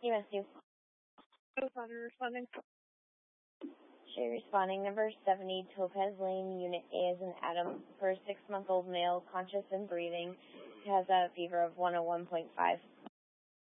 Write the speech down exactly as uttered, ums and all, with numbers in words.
Yes, you. Responding, responding. She responding. Number seventy, Topaz Lane, Unit A is an Adam for a six-month-old male, conscious and breathing. He has a fever of one oh one point five.